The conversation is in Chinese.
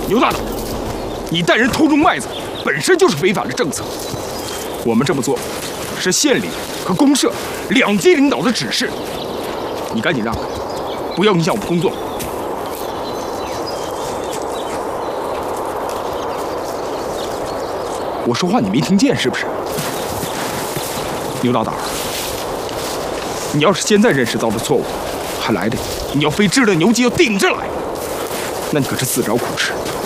牛大胆，你带人偷种麦子，本身就是违反了政策。我们这么做，是县里和公社两级领导的指示。你赶紧让开，不要影响我们工作。我说话你没听见是不是？牛大胆，你要是现在认识到了错误，还来得及。你要非知了牛鸡要顶着来，那你可是自找苦吃。